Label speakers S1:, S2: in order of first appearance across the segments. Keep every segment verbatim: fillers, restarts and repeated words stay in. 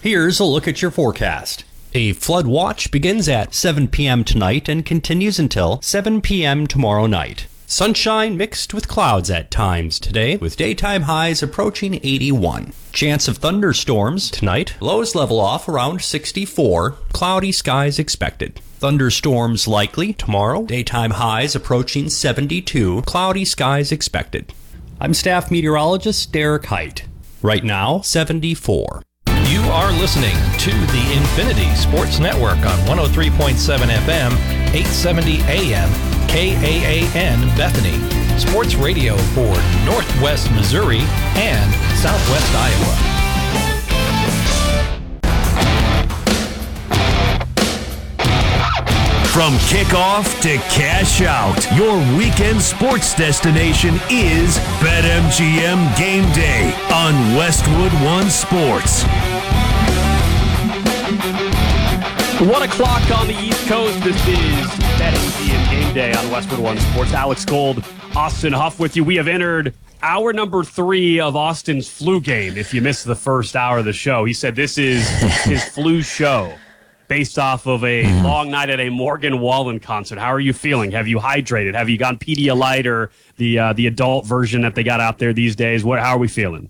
S1: Here's a look at your forecast. A flood watch begins at seven p.m. tonight and continues until seven p.m. tomorrow night. Sunshine mixed with clouds at times today, with daytime highs approaching eighty-one. Chance of thunderstorms tonight. Lows level off around sixty-four. Cloudy skies expected. Thunderstorms likely tomorrow. Daytime highs approaching seventy-two. Cloudy skies expected. I'm staff meteorologist Derek Height. Right now, seventy-four.
S2: You are listening to the Infinity Sports Network on one oh three point seven F M, eight seventy A M, K A A N Bethany. Sports radio for Northwest Missouri and Southwest Iowa.
S3: From kickoff to cash out, your weekend sports destination is BetMGM Game Day on Westwood One Sports.
S4: One o'clock on the East Coast. This is BetMGM Game Day on Westwood One Sports. Alex Gold, Austin Huff with you. We have entered hour number three of Austin's flu game. If you missed the first hour of the show, he said this is his flu show based off of a mm-hmm. long night at a Morgan Wallen concert. How are you feeling? Have you hydrated? Have you gone Pedialyte or the uh, the adult version that they got out there these days? What? How are we feeling?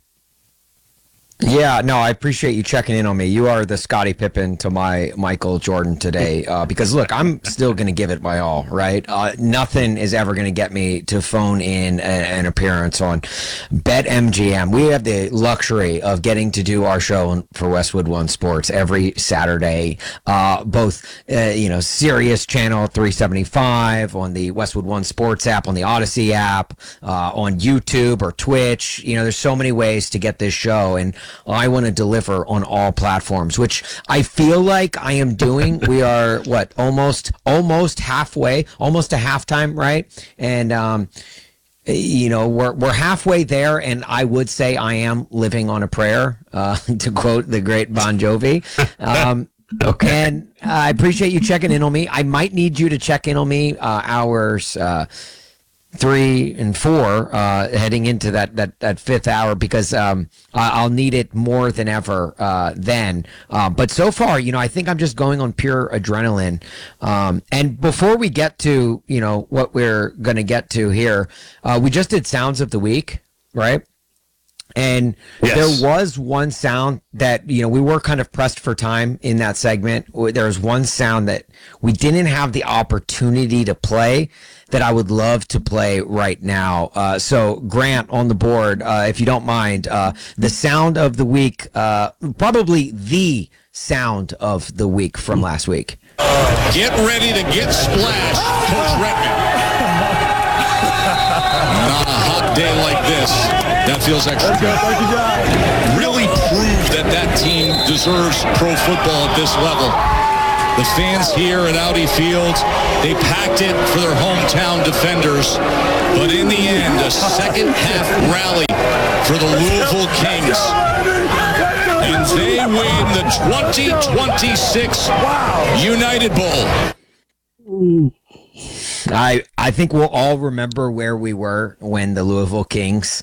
S5: Yeah, no, I appreciate you checking in on me. You are the Scottie Pippen to my Michael Jordan today. Uh, because, look, I'm still going to give it my all, right? Uh, nothing is ever going to get me to phone in a, an appearance on BetMGM. We have the luxury of getting to do our show for Westwood One Sports every Saturday, uh, both, uh, you know, Sirius Channel three seventy-five, on the Westwood One Sports app, on the Odyssey app, uh, on YouTube or Twitch. You know, there's so many ways to get this show, and I want to deliver on all platforms, which I feel like I am doing. We are, what, almost almost halfway, almost a halftime, right? And, um, you know, we're we're halfway there, and I would say I am living on a prayer, uh, to quote the great Bon Jovi. Um, okay. And I appreciate you checking in on me. I might need you to check in on me uh, hours uh three and four uh heading into that that that fifth hour, because um I'll need it more than ever uh then uh, but so far, you know, I think I'm just going on pure adrenaline. Um and before we get to, you know, what we're gonna get to here, uh we just did Sounds of the Week, right? And yes, there was one sound that, you know, we were kind of pressed for time in that segment. There was one sound that we didn't have the opportunity to play that I would love to play right now. Uh, so, Grant, on the board, uh, if you don't mind, uh, the sound of the week, uh, probably the sound of the week from last week.
S6: Get ready to get splashed, Coach Redman. Not a hot day like this. That feels extra good. Really proved that that team deserves pro football at this level. The fans here at Audi Field, they packed it for their hometown defenders. But in the end, a second half rally for the Louisville Kings. And they win the twenty twenty-six United Bowl.
S5: I I think we'll all remember where we were when the Louisville Kings